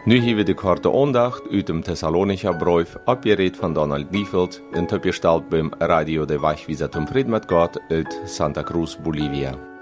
Nu hebben we de korte aandacht uit dem Thessalonischer Brief, abgeredet van Donald Liefeld en opgesteld beim Radio de Wachwieser zum Fried mit Gott uit Santa Cruz, Bolivia.